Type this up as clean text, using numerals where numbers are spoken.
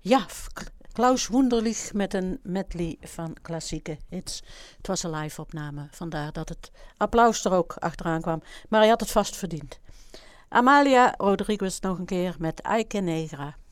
Ja, Klaus Wunderlich met een medley van klassieke hits. Het was een live-opname, vandaar dat het applaus er ook achteraan kwam. Maar hij had het vast verdiend. Amalia Rodriguez nog een keer met Ay Que Negra.